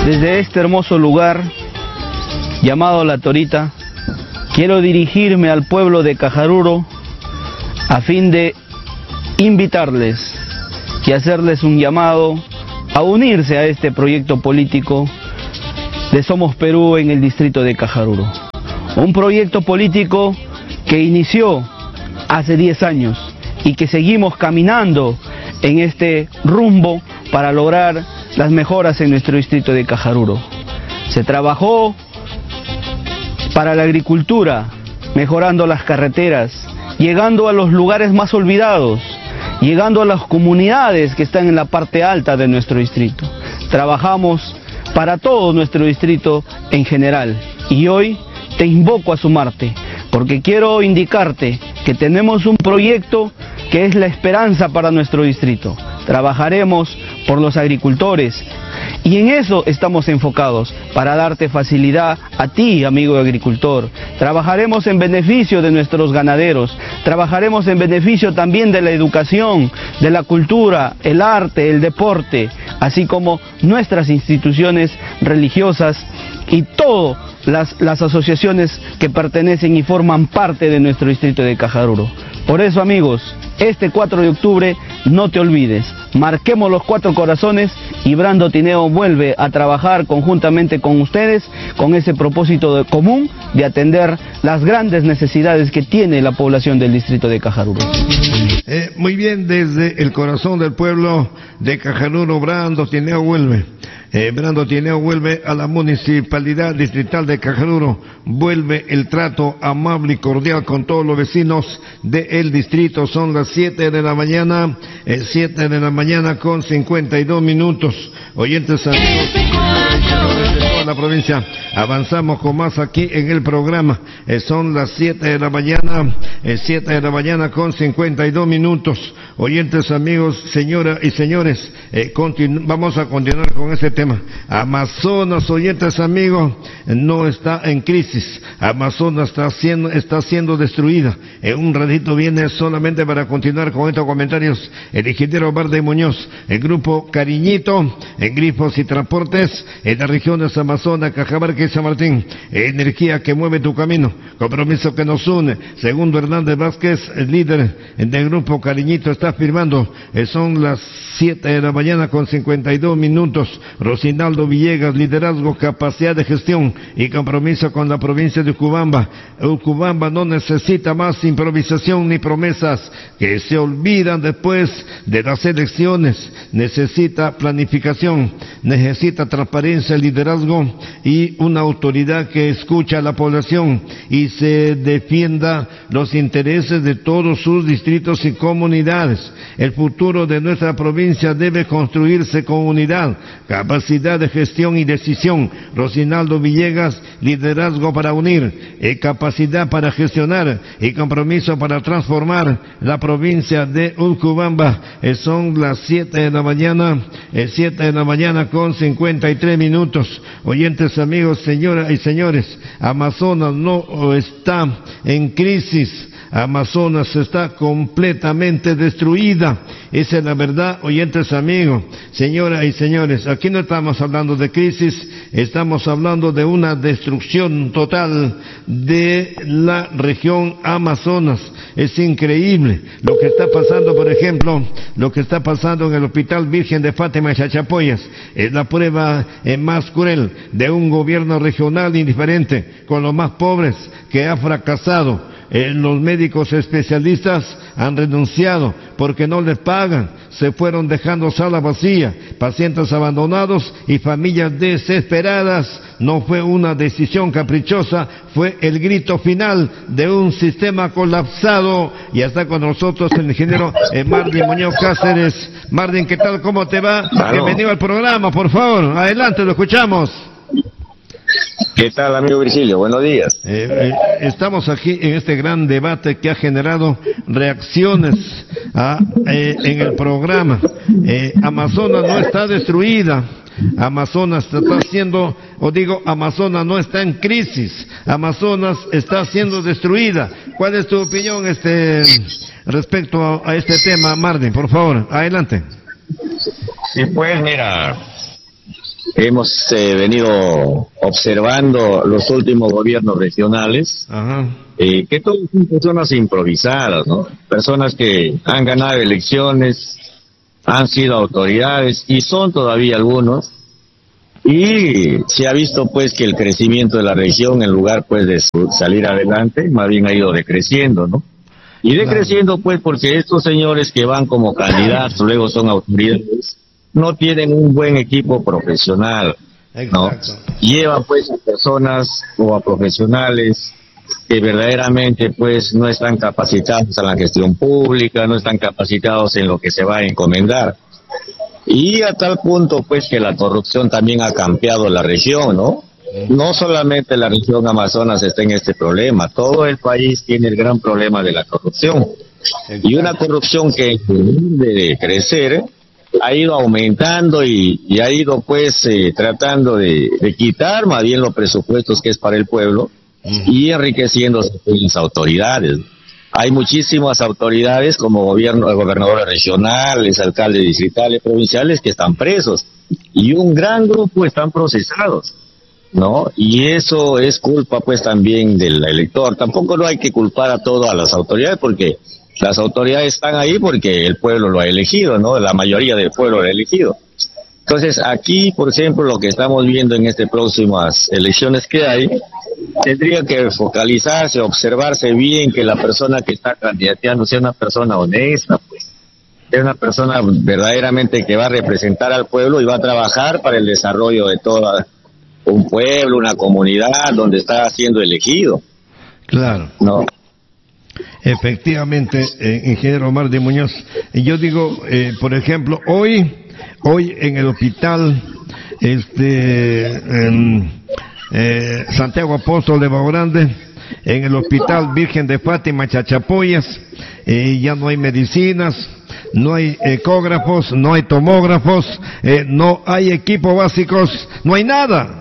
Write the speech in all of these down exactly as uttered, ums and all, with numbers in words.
Desde este hermoso lugar, llamado La Torita, quiero dirigirme al pueblo de Cajaruro a fin de invitarles y hacerles un llamado a unirse a este proyecto político de Somos Perú en el distrito de Cajaruro. Un proyecto político que inició hace diez años y que seguimos caminando en este rumbo para lograr las mejoras en nuestro distrito de Cajaruro. Se trabajó para la agricultura, mejorando las carreteras, llegando a los lugares más olvidados, llegando a las comunidades que están en la parte alta de nuestro distrito. Trabajamos para todo nuestro distrito en general y hoy te invoco a sumarte, porque quiero indicarte que tenemos un proyecto que es la esperanza para nuestro distrito. Trabajaremos por los agricultores y en eso estamos enfocados, para darte facilidad a ti, amigo agricultor. Trabajaremos en beneficio de nuestros ganaderos, trabajaremos en beneficio también de la educación, de la cultura, el arte, el deporte, así como nuestras instituciones religiosas y todas las, las asociaciones que pertenecen y forman parte de nuestro distrito de Cajaruro. Por eso, amigos, este cuatro de octubre no te olvides, marquemos los cuatro corazones y Brando Tineo vuelve a trabajar conjuntamente con ustedes con ese propósito de común de atender las grandes necesidades que tiene la población del distrito de Cajaruro. Eh, muy bien, desde el corazón del pueblo de Cajaruro, Brando Tineo vuelve. Eh, Brando Tineo vuelve a la municipalidad distrital de Cajaruro, vuelve el trato amable y cordial con todos los vecinos del distrito. Son las siete de la mañana, eh, siete de la mañana con cincuenta y dos minutos. Oyentes amigos de toda la provincia, avanzamos con más aquí en el programa. Eh, son las siete de la mañana, eh, siete de la mañana con cincuenta y dos minutos. Oyentes amigos, señoras y señores, eh, vamos a continuar con este tema. Amazonas, oyentes amigos, no está en crisis. Amazonas está siendo, está siendo destruida. En un ratito viene solamente para continuar con estos comentarios el ingeniero Barde Muñoz, el grupo Cariñito, en Grifos y Transportes, en las regiones Amazonas, Cajamarca y San Martín. Energía que mueve tu camino, compromiso que nos une. Segundo Hernández Vázquez, el líder del grupo Cariñito, está firmando. Eh, son las siete de la mañana con cincuenta y dos minutos. Rosinaldo Villegas, liderazgo, capacidad de gestión y compromiso con la provincia de Urubamba. Urubamba no necesita más improvisación ni promesas que se olvidan después de las elecciones. Necesita planificación, necesita transparencia, liderazgo y una autoridad que escucha a la población y se defienda los intereses de todos sus distritos y comunidades. El futuro de nuestra provincia debe construirse con unidad, capacidad de gestión y decisión. Rosinaldo Villegas, liderazgo para unir, eh, capacidad para gestionar y compromiso para transformar la provincia de Urubamba. Eh, son las siete de la mañana, eh, siete de la mañana con cincuenta y tres minutos. Oyentes amigos, señoras y señores, Amazonas no está en crisis. Amazonas está completamente destruida. Esa es la verdad, oyentes amigos, señoras y señores. Aquí no estamos hablando de crisis, estamos hablando de una destrucción total de la región Amazonas. Es increíble lo que está pasando, por ejemplo, lo que está pasando en el Hospital Virgen de Fátima y Chachapoyas. Es la prueba eh, más cruel de un gobierno regional indiferente con los más pobres que ha fracasado. Eh, los médicos especialistas han renunciado porque no les pagan, se fueron dejando sala vacía, pacientes abandonados y familias desesperadas. No fue una decisión caprichosa, fue el grito final de un sistema colapsado. Y está con nosotros el ingeniero eh, Marvin Muñoz Cáceres. Marvin, ¿qué tal? ¿Cómo te va? Claro. Bienvenido al programa, por favor, adelante, lo escuchamos. ¿Qué tal, amigo Virgilio? Buenos días. Eh, eh, estamos aquí en este gran debate que ha generado reacciones a, eh, en el programa. Eh, Amazonas no está destruida. Amazonas está siendo, o digo, Amazonas no está en crisis. Amazonas está siendo destruida. ¿Cuál es tu opinión este respecto a, a este tema, Marvin? Por favor, adelante. Y pues, mira, hemos eh, venido observando los últimos gobiernos regionales, eh, que todos son personas improvisadas, ¿no? Personas que han ganado elecciones, han sido autoridades y son todavía algunos, y se ha visto pues que el crecimiento de la región, en lugar pues de su, salir adelante, más bien ha ido decreciendo, ¿no? Y decreciendo pues porque estos señores que van como candidatos, luego son autoridades, no tienen un buen equipo profesional, ¿no? Llevan pues a personas o a profesionales que verdaderamente pues no están capacitados en la gestión pública, no están capacitados en lo que se va a encomendar. Y a tal punto pues que la corrupción también ha cambiado la región, ¿no? No solamente la región Amazonas está en este problema, todo el país tiene el gran problema de la corrupción. Y una corrupción que de crecer ha ido aumentando y, y ha ido pues eh, tratando de, de quitar más bien los presupuestos que es para el pueblo y enriqueciéndose las autoridades. Hay muchísimas autoridades como gobierno, gobernadores regionales, alcaldes distritales, provinciales que están presos y un gran grupo están procesados, ¿no? Y eso es culpa pues también del elector. Tampoco no hay que culpar a todas las autoridades porque las autoridades están ahí porque el pueblo lo ha elegido, ¿no? La mayoría del pueblo lo ha elegido. Entonces aquí, por ejemplo, lo que estamos viendo en estas próximas elecciones que hay, tendría que focalizarse, observarse bien que la persona que está candidateando sea una persona honesta, pues, sea una persona verdaderamente que va a representar al pueblo y va a trabajar para el desarrollo de todo un pueblo, una comunidad donde está siendo elegido. Claro. No. Efectivamente, eh, ingeniero Mardi Muñoz. Y yo digo, eh, por ejemplo, hoy, hoy en el hospital, este, en, eh, Santiago Apóstol de Bajo Grande, en el hospital Virgen de Fátima Chachapoyas, eh, ya no hay medicinas, no hay ecógrafos, no hay tomógrafos, eh, no hay equipos básicos, no hay nada.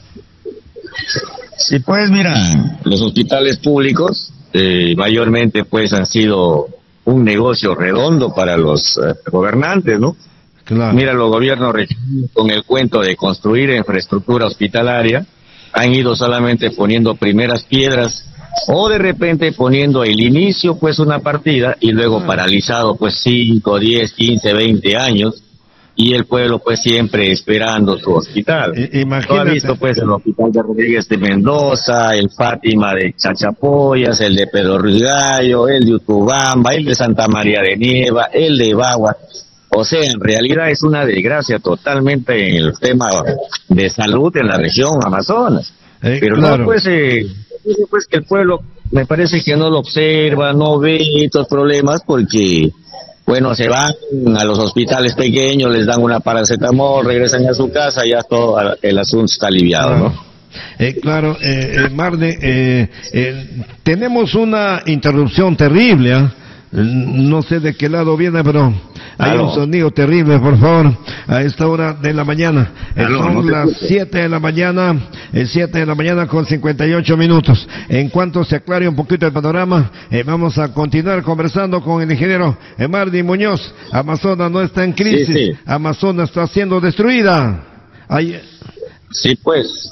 Sí, pues mira, los hospitales públicos eh, mayormente pues han sido un negocio redondo para los eh, gobernantes, ¿no? Claro. Mira, los gobiernos regionales con el cuento de construir infraestructura hospitalaria han ido solamente poniendo primeras piedras o de repente poniendo el inicio pues una partida y luego ah. paralizado pues cinco, diez, quince, veinte años y el pueblo pues siempre esperando su hospital. Imagínate. Lo ha visto pues el hospital de Rodríguez de Mendoza, el Fátima de Chachapoyas, el de Pedro Ruiz Gallo, el de Utubamba, el de Santa María de Nieva, el de Bagua. O sea, en realidad es una desgracia totalmente en el tema de salud en la región Amazonas. Eh, Pero claro. no pues, eh, pues que el pueblo me parece que no lo observa, no ve estos problemas porque bueno, se van a los hospitales pequeños, les dan una paracetamol, regresan a su casa y ya todo el asunto está aliviado, ¿no? Eh, claro, eh, eh, Marde, eh, eh, tenemos una interrupción terrible, ¿eh? No sé de qué lado viene, pero hay Aló. un sonido terrible, por favor, a esta hora de la mañana. Aló, Son no las siete de la mañana, eh, siete de la mañana con cincuenta y ocho minutos. En cuanto se aclare un poquito el panorama, eh, vamos a continuar conversando con el ingeniero Mardi Muñoz. Amazonas no está en crisis, sí, sí. Amazonas está siendo destruida. Hay... Sí, pues.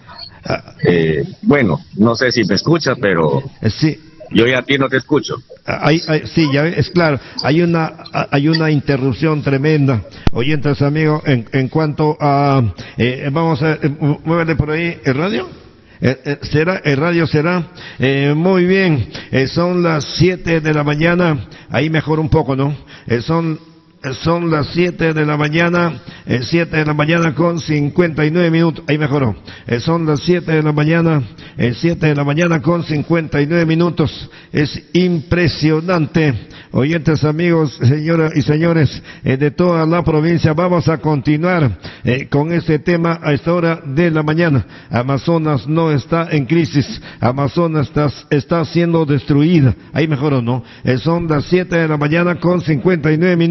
Eh, bueno, no sé si me escuchas, pero... Eh, sí. Yo ya a ti no te escucho. Hay, hay, sí, ya es claro, hay una hay una interrupción tremenda. Oyentes amigos, en, en cuanto a... Eh, vamos a... Eh, muévele por ahí el radio. Eh, eh, será el radio será eh, muy bien. Eh, son las siete de la mañana. Ahí mejor un poco, ¿no? Eh, son... Son las siete de la mañana, eh, siete de la mañana con cincuenta y nueve minutos, ahí mejoró. Eh, son las siete de la mañana, eh, siete de la mañana con cincuenta y nueve minutos. Es impresionante. Oyentes amigos, señoras y señores, eh, de toda la provincia, vamos a continuar eh, con este tema a esta hora de la mañana. Amazonas no está en crisis, Amazonas está, está siendo destruida. Ahí mejoró, ¿no? Eh, son las siete de la mañana con cincuenta y nueve minutos.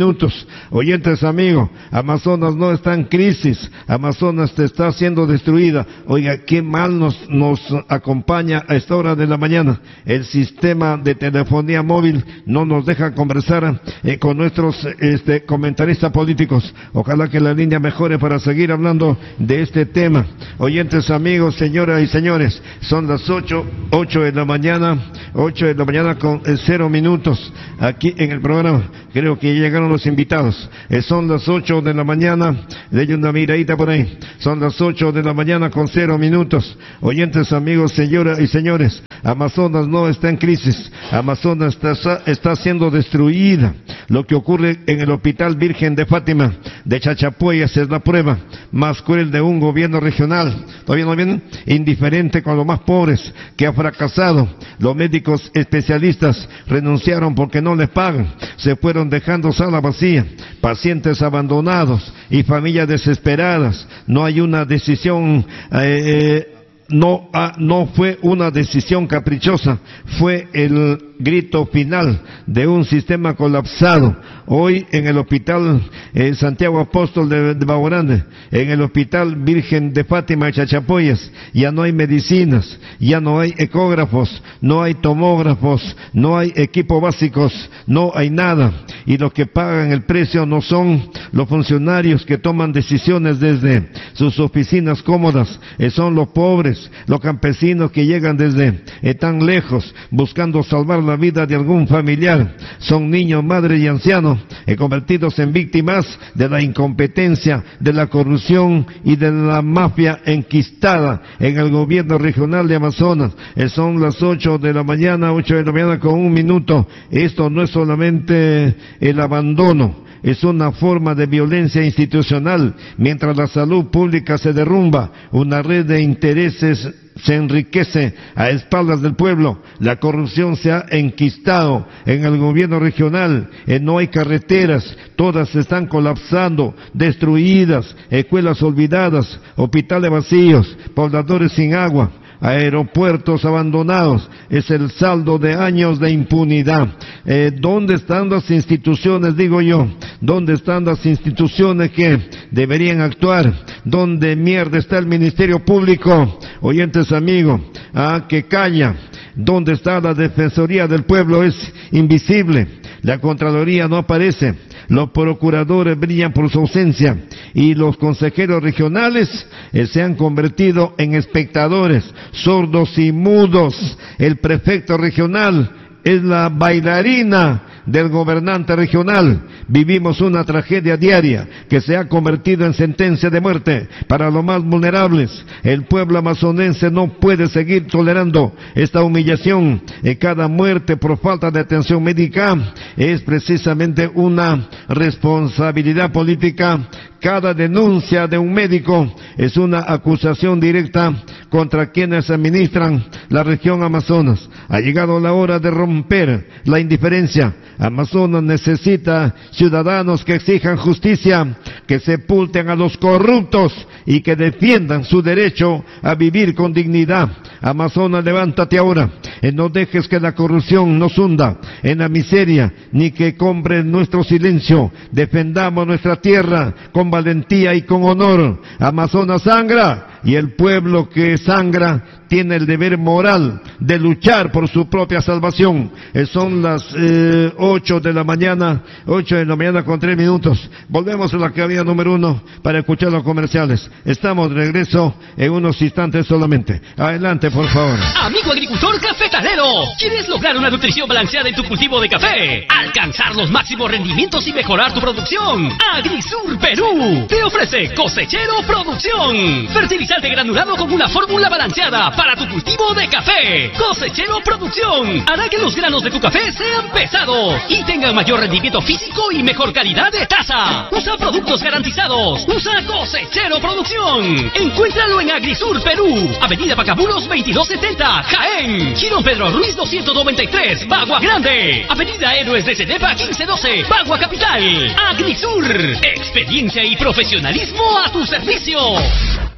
minutos. Oyentes amigos, Amazonas no está en crisis, Amazonas está siendo destruida. Oiga, qué mal nos, nos acompaña a esta hora de la mañana. El sistema de telefonía móvil no nos deja conversar eh, con nuestros este, comentaristas políticos. Ojalá que la línea mejore para seguir hablando de este tema. Oyentes amigos, señoras y señores, son las ocho, ocho de la mañana, ocho de la mañana con eh, cero minutos aquí en el programa. Creo que llegaron los invitados. Eh, son las ocho de la mañana, denle una miradita por ahí. Son las ocho de la mañana con cero minutos. Oyentes amigos, señoras y señores, Amazonas no está en crisis. Amazonas está, está siendo destruida. Lo que ocurre en el Hospital Virgen de Fátima de Chachapoyas es la prueba más cruel de un gobierno regional, ¿todavía no vienen? Indiferente con los más pobres, que ha fracasado. Los médicos especialistas renunciaron porque no les pagan, se fueron dejando sala vacía, pacientes abandonados y familias desesperadas. No hay una decisión eh, No, ah, no fue una decisión caprichosa, fue el grito final de un sistema colapsado. Hoy en el hospital eh, Santiago Apóstol de, de Bajo Grande, en el hospital Virgen de Fátima de Chachapoyas, ya no hay medicinas, ya no hay ecógrafos, no hay tomógrafos, no hay equipos básicos, no hay nada. Y los que pagan el precio no son los funcionarios que toman decisiones desde sus oficinas cómodas, eh, son los pobres, los campesinos que llegan desde eh, tan lejos buscando salvar la vida de algún familiar. Son niños, madres y ancianos eh, convertidos en víctimas de la incompetencia, de la corrupción y de la mafia enquistada en el gobierno regional de Amazonas. Eh, son las ocho de la mañana, ocho de la mañana con un minuto. Esto no es solamente el abandono, es una forma de violencia institucional. Mientras la salud pública se derrumba, una red de intereses se enriquece a espaldas del pueblo. La corrupción se ha enquistado en el gobierno regional. Eh, no hay carreteras, todas están colapsando, destruidas, escuelas olvidadas, hospitales vacíos, pobladores sin agua, aeropuertos abandonados. Es el saldo de años de impunidad. Eh, ¿Dónde están las instituciones, digo yo? ¿Dónde están las instituciones que deberían actuar? ¿Dónde mierda está el Ministerio Público? Oyentes amigos, ah, que calla. ¿Dónde está la Defensoría del Pueblo? Es invisible. La Contraloría no aparece. Los procuradores brillan por su ausencia y los consejeros regionales eh, se han convertido en espectadores, sordos y mudos. El prefecto regional es la bailarina del gobernante regional. Vivimos una tragedia diaria que se ha convertido en sentencia de muerte para los más vulnerables. El pueblo amazonense no puede seguir tolerando esta humillación. Eh, cada muerte por falta de atención médica es precisamente una responsabilidad política. Cada denuncia de un médico es una acusación directa contra quienes administran la región Amazonas. Ha llegado la hora de romper la indiferencia. Amazonas necesita ciudadanos que exijan justicia, que sepulten a los corruptos y que defiendan su derecho a vivir con dignidad. Amazonas, levántate ahora. Eh, no dejes que la corrupción nos hunda en la miseria, ni que compre nuestro silencio. Defendamos nuestra tierra con valentía y con honor. Amazonas sangra, y el pueblo que sangra tiene el deber moral de luchar por su propia salvación. Eh, son las eh, ocho de la mañana, ocho de la mañana con tres minutos. Volvemos a la cabina número uno para escuchar los comerciales. Estamos de regreso en unos instantes solamente. Adelante, por favor. Amigo agricultor cafetalero, ¿quieres lograr una nutrición balanceada en tu cultivo de café? Alcanzar los máximos rendimientos y mejorar tu producción. Agrisur Perú te ofrece Cosechero Producción, fertilizante granulado con una fórmula balanceada para tu cultivo de café. Cosechero Producción hará que los granos de tu café sean pesados y tengan mayor rendimiento físico y mejor calidad de taza. Usa productos garantizados. Usa Cosechero Producción. Encuéntralo en Agrisur Perú, Avenida Pacabulos veintidós setenta, Jaén. Girón Pedro Ruiz doscientos noventa y tres, Bagua Grande. Avenida Héroes de Cenepa quince doce, Bagua Capital. Agrisur, experiencia y profesionalismo a tu servicio.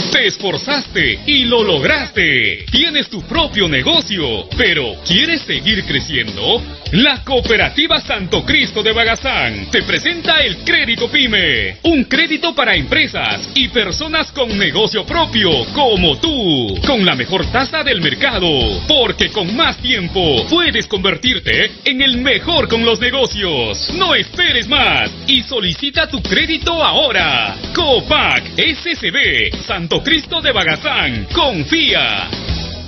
Te esforzaste y lo lograste. Tienes tu propio negocio, pero ¿quieres seguir creciendo? La Cooperativa Santo Cristo de Bagazán te presenta el Crédito Pyme, un crédito para empresas y personas con negocio propio como tú, con la mejor tasa del mercado, porque con más tiempo puedes convertirte en el mejor con los negocios. No esperes más y solicita tu crédito ahora. Copac S C B Santo Cristo de Bagazán, confía.